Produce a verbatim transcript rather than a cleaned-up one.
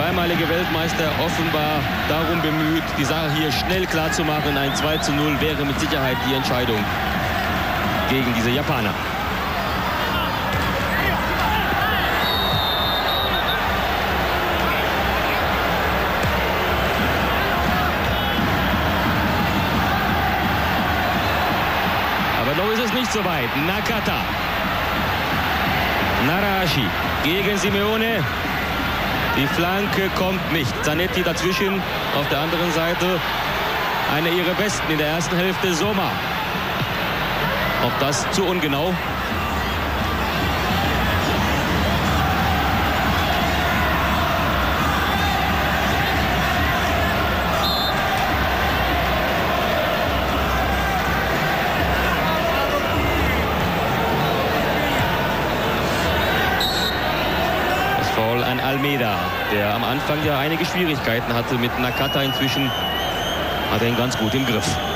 zweimalige Weltmeister offenbar darum bemüht, die Sache hier schnell klar zu machen. Ein zwei zu null wäre mit Sicherheit die Entscheidung gegen diese Japaner. Aber noch ist es nicht so weit. Nakata. Narahashi gegen Simeone. Die Flanke kommt nicht. Zanetti dazwischen. Auf der anderen Seite einer ihrer Besten in der ersten Hälfte, Soma. Auch das zu ungenau. An Almeida, der am Anfang ja einige Schwierigkeiten hatte mit Nakata. Inzwischen hat er ihn ganz gut im Griff.